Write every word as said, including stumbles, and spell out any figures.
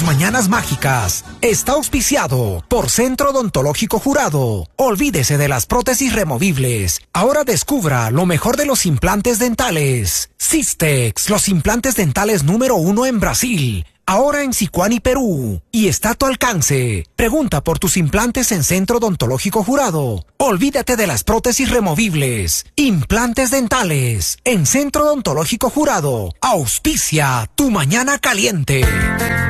Mañanas Mágicas está auspiciado por Centro Odontológico Jurado. Olvídese de las prótesis removibles. Ahora descubra lo mejor de los implantes dentales. Systex, los implantes dentales número uno en Brasil. Ahora en Sicuani, Perú. Y está a tu alcance. Pregunta por tus implantes en Centro Odontológico Jurado. Olvídate de las prótesis removibles. Implantes dentales en Centro Odontológico Jurado. Auspicia tu mañana caliente.